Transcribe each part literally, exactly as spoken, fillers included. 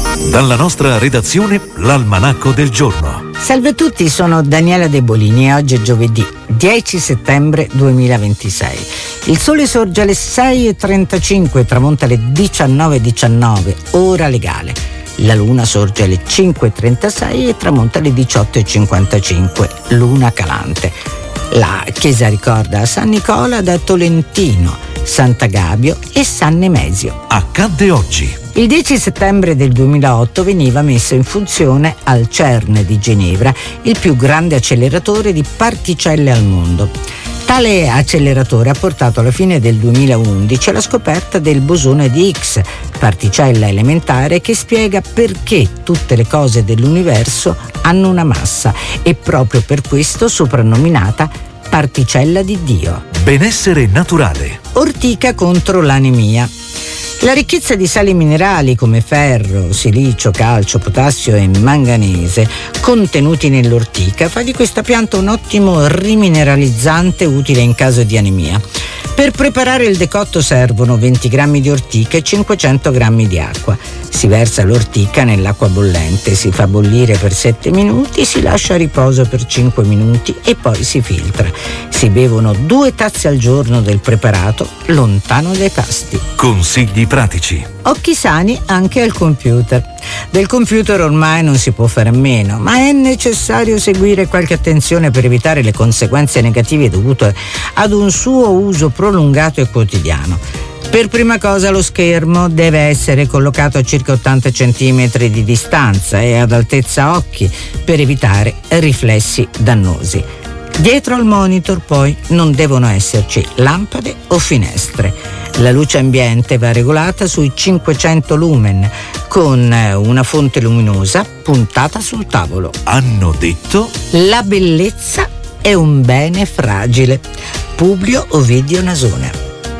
Dalla nostra redazione, l'Almanacco del giorno. Salve a tutti, sono Daniela De Bolini e oggi è giovedì dieci settembre duemilaventisei. Il sole sorge alle sei e trentacinque e tramonta alle diciannove e diciannove, ora legale. La luna sorge alle cinque e trentasei e tramonta alle diciotto e cinquantacinque, luna calante. La chiesa ricorda San Nicola da Tolentino, Sant'Agabio e San Nemesio. Accadde oggi. Il dieci settembre del duemilaotto veniva messo in funzione al CERN di Ginevra il più grande acceleratore di particelle al mondo. Tale acceleratore ha portato alla fine del duemilaundici alla scoperta del bosone di Higgs, particella elementare che spiega perché tutte le cose dell'universo hanno una massa e proprio per questo soprannominata particella di Dio. Benessere naturale. Ortica contro l'anemia. La ricchezza di sali minerali come ferro, silicio, calcio, potassio e manganese contenuti nell'ortica fa di questa pianta un ottimo rimineralizzante utile in caso di anemia. Per preparare il decotto servono venti grammi di ortica e cinquecento grammi di acqua. Si versa l'ortica nell'acqua bollente, si fa bollire per sette minuti, si lascia a riposo per cinque minuti e poi si filtra. Si bevono due tazze al giorno del preparato lontano dai pasti. Consigli pratici. Occhi sani anche al computer. Del computer ormai non si può fare a meno, ma è necessario seguire qualche attenzione per evitare le conseguenze negative dovute ad un suo uso prolungato e quotidiano. Per prima cosa lo schermo deve essere collocato a circa ottanta centimetri di distanza e ad altezza occhi per evitare riflessi dannosi. Dietro al monitor poi non devono esserci lampade o finestre. La luce ambiente va regolata sui cinquecento lumen con una fonte luminosa puntata sul tavolo. Hanno detto: la bellezza è un bene fragile. Publio Ovidio Nasone.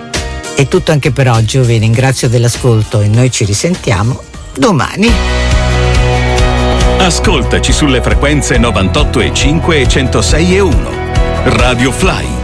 È tutto anche per oggi, io vi ringrazio dell'ascolto e noi ci risentiamo domani. Ascoltaci sulle frequenze novantotto e cinque e centosei e uno. Radio Fly.